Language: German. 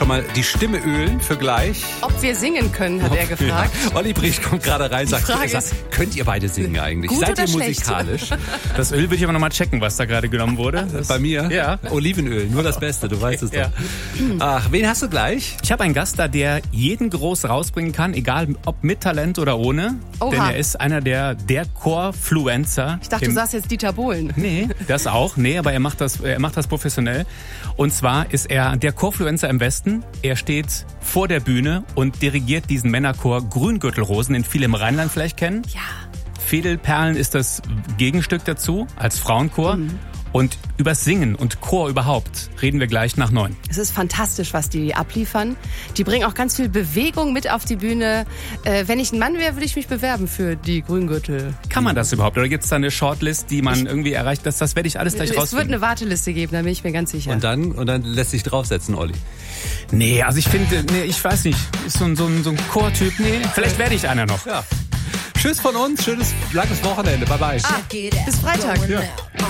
schon mal die Stimme ölen für gleich. Ob wir singen können, hat er gefragt. Ja. Olli Brich kommt gerade rein, sagt, könnt ihr beide singen eigentlich? Gut Seid oder ihr musikalisch? Das Öl will ich aber nochmal checken, was da gerade genommen wurde. Bei mir? Ja. Olivenöl, nur das Beste, du weißt es doch. Ja. Ach, wen hast du gleich? Ich habe einen Gast da, der jeden groß rausbringen kann, egal ob mit Talent oder ohne. Oha. Denn er ist einer der Chorfluencer. Ich dachte, du sagst jetzt Dieter Bohlen. Nee, das auch. Nee, aber er macht das professionell. Und zwar ist er der Chorfluencer im Westen. Er steht vor der Bühne und dirigiert diesen Männerchor Grüngürtelrosen, den viele im Rheinland vielleicht kennen. Ja. Fädelperlen ist das Gegenstück dazu als Frauenchor. Und übers Singen und Chor überhaupt reden wir gleich nach 9. Es ist fantastisch, was die abliefern. Die bringen auch ganz viel Bewegung mit auf die Bühne. Wenn ich ein Mann wäre, würde ich mich bewerben für die Grüngürtel. Kann man das überhaupt? Oder gibt es da eine Shortlist, die man irgendwie erreicht? Das werde ich alles gleich rausfinden. Es wird eine Warteliste geben, da bin ich mir ganz sicher. Und dann lässt sich draufsetzen, Olli. Nee, also ich finde, ich weiß nicht, ist so ein Chortyp, vielleicht werde ich einer noch. Ja. Tschüss von uns, schönes langes Wochenende, bye bye. Bis Freitag. Ja.